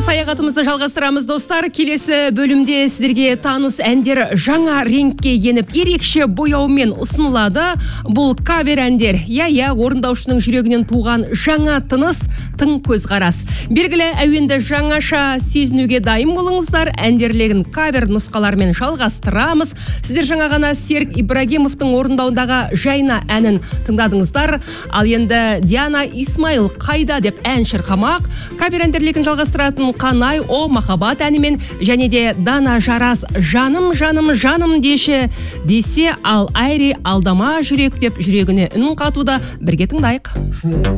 саяхатымызды жалғастырамыз, достар. Келесі бөлімде сіздерге таныс әндер жаңа реңкке еніп, ерекше бояумен ұсынылады. Бұл кавер әндер, орындаушының жүрегінен туған жаңа тыныс, тың көзқарас. Белгілі әуенді жаңаша сезінуге дайын болыңыздар. Әндерлегін кавер нұсқалармен жалғастырамыз. Сіздер жаңа ғана Серік Ибрагимовтың орындауындағы Жайна әнін тыңдадыңыздар. Ал енді Диана Исмаил қайда деп ән шырқамақ. Кавер әндерлегін жалғастыратын Қанай О махаббат әнімен, және де Дана Жарас жаным жаным жаным десе, ал Айри алдама жүрек деп жүрегіне үн қатуда. Бірге тыңдайық.